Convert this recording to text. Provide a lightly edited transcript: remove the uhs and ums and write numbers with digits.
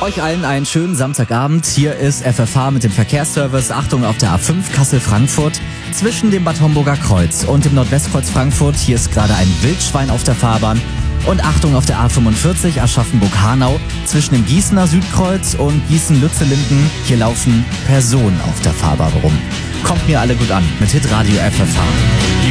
Euch allen einen schönen Samstagabend. Hier ist FFH mit dem Verkehrsservice. Achtung auf der A5 Kassel-Frankfurt. Zwischen dem Bad Homburger Kreuz und dem Nordwestkreuz Frankfurt. Hier ist gerade ein Wildschwein auf der Fahrbahn. Und Achtung auf der A45 Aschaffenburg-Hanau. Zwischen dem Gießener Südkreuz und Gießen-Lützellinden. Hier laufen Personen auf der Fahrbahn rum. Kommt mir alle gut an mit Hitradio FFH.